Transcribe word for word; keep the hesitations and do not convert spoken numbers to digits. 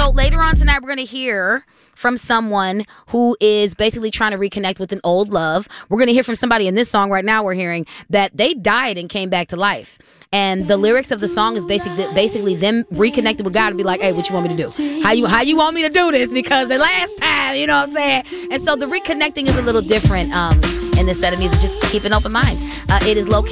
So later on tonight, we're going to hear from someone who is basically trying to reconnect with an old love. We're going to hear from somebody in this song right now we're hearing that they died and came back to life. And the lyrics of the song is basically basically them reconnecting with God and be like, hey, what you want me to do? How you how you want me to do this? Because the last time, you know what I'm saying? And so the reconnecting is a little different um, in this set of music. Just keep an open mind. Uh, it is located